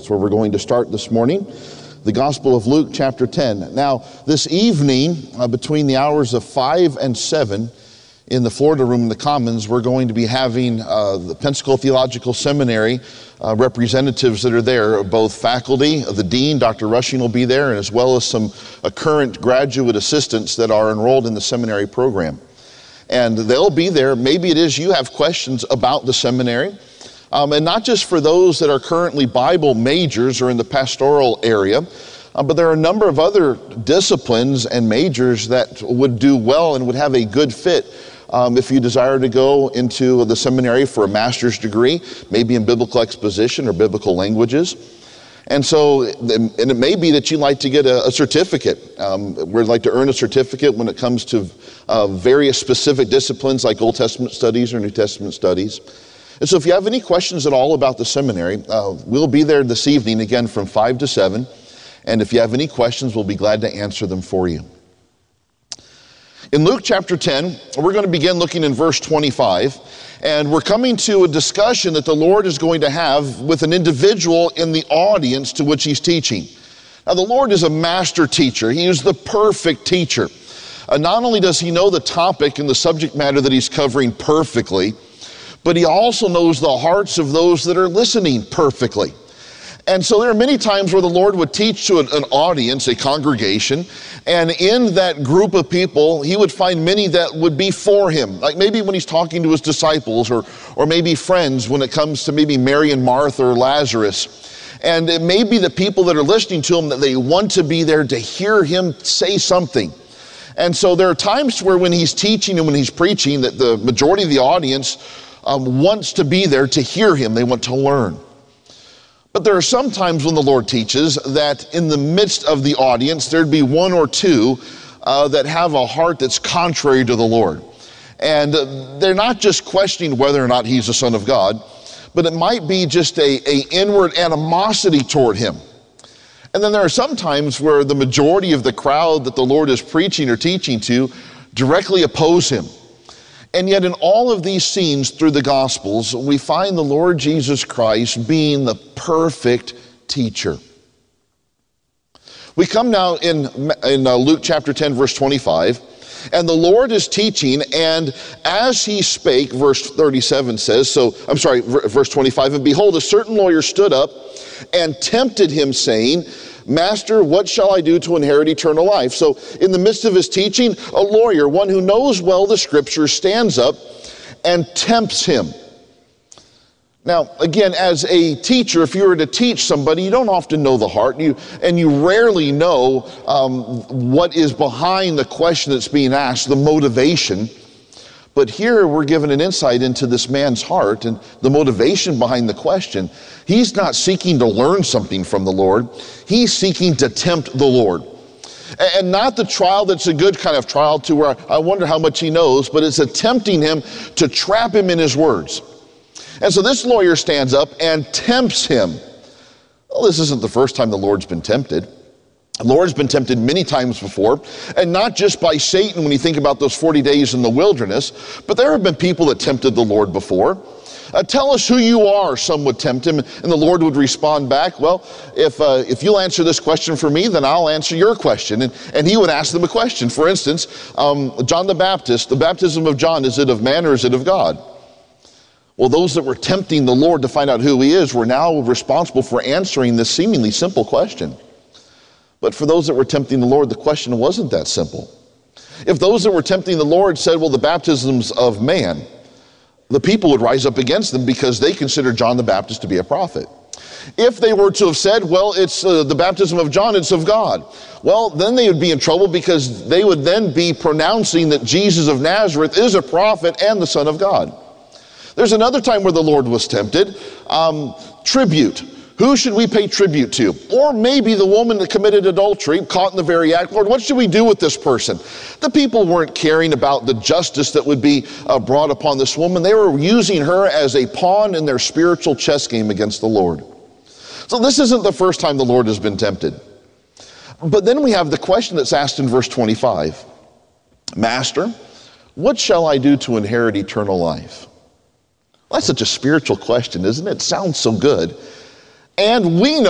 where we're going to start this morning, the Gospel of Luke, chapter 10. Now, this evening, between the hours of 5 and 7, in the Florida Room in the Commons, we're going to be having the Pensacola Theological Seminary representatives that are there, both faculty, the dean, Dr. Rushing will be there, and as well as some current graduate assistants that are enrolled in the seminary program. And they'll be there. Maybe it is you have questions about the seminary. And not just for those that are currently Bible majors or in the pastoral area, but there are a number of other disciplines and majors that would do well and would have a good fit if you desire to go into the seminary for a master's degree, maybe in biblical exposition or biblical languages. And so, and it may be that you'd like to get a certificate. We'd like to earn a certificate when it comes to various specific disciplines like Old Testament studies or New Testament studies. And so if you have any questions at all about the seminary, we'll be there this evening, again, from 5 to 7. And if you have any questions, we'll be glad to answer them for you. In Luke chapter 10, we're going to begin looking in verse 25. And we're coming to a discussion that the Lord is going to have with an individual in the audience to which he's teaching. Now, the Lord is a master teacher. He is the perfect teacher. Not only does he know the topic and the subject matter that he's covering perfectly, but he also knows the hearts of those that are listening perfectly. And so there are many times where the Lord would teach to an audience, a congregation, and in that group of people, he would find many that would be for him. Like maybe when he's talking to his disciples or maybe friends when it comes to maybe Mary and Martha or Lazarus. And it may be the people that are listening to him that they want to be there to hear him say something. And so there are times where when he's teaching and when he's preaching that the majority of the audience wants to be there to hear him. They want to learn. But there are some times when the Lord teaches that in the midst of the audience, there'd be one or two that have a heart that's contrary to the Lord. And they're not just questioning whether or not he's the Son of God, but it might be just a inward animosity toward him. And then there are some times where the majority of the crowd that the Lord is preaching or teaching to directly oppose him. And yet in all of these scenes through the Gospels, we find the Lord Jesus Christ being the perfect teacher. We come now in Luke chapter 10, verse 25, and the Lord is teaching, and as he spake, verse 37 says, verse 25, and behold, a certain lawyer stood up and tempted him, saying, Master, what shall I do to inherit eternal life? So in the midst of his teaching, a lawyer, one who knows well the scriptures, stands up and tempts him. Now, again, as a teacher, if you were to teach somebody, you don't often know the heart, and you rarely know what is behind the question that's being asked, the motivation. But here we're given an insight into this man's heart and the motivation behind the question. He's not seeking to learn something from the Lord. He's seeking to tempt the Lord. And not the trial that's a good kind of trial to where I wonder how much he knows, but it's attempting him to trap him in his words. And so this lawyer stands up and tempts him. Well, this isn't the first time the Lord's been tempted. The Lord's been tempted many times before, and not just by Satan when you think about those 40 days in the wilderness, but there have been people that tempted the Lord before. Tell us who you are, some would tempt him, and the Lord would respond back, well, if you'll answer this question for me, then I'll answer your question. And he would ask them a question. For instance, John the Baptist, the baptism of John, is it of man or is it of God? Well, those that were tempting the Lord to find out who he is were now responsible for answering this seemingly simple question. But for those that were tempting the Lord, the question wasn't that simple. If those that were tempting the Lord said, well, the baptisms of man, the people would rise up against them because they considered John the Baptist to be a prophet. If they were to have said, well, it's the baptism of John, it's of God, well, then they would be in trouble because they would then be pronouncing that Jesus of Nazareth is a prophet and the Son of God. There's another time where the Lord was tempted. Tribute. Who should we pay tribute to? Or maybe the woman that committed adultery, caught in the very act. Lord, what should we do with this person? The people weren't caring about the justice that would be brought upon this woman. They were using her as a pawn in their spiritual chess game against the Lord. So this isn't the first time the Lord has been tempted. But then we have the question that's asked in verse 25. Master, what shall I do to inherit eternal life? Well, that's such a spiritual question, isn't it? It sounds so good. And we know